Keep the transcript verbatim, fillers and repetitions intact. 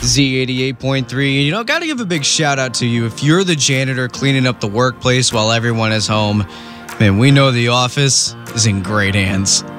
Z eighty-eight point three. You know, got to give a big shout out to you. If you're the janitor cleaning up the workplace while everyone is home, man, we know the office is in great hands.